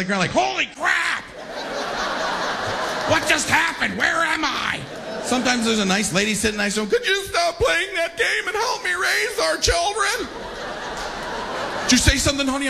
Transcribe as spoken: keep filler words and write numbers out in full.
the ground like, holy crap! What just happened? Where am I? Sometimes there's a nice lady sitting next to him. Could you stop playing that game and help me raise our children? Did you say something, honey?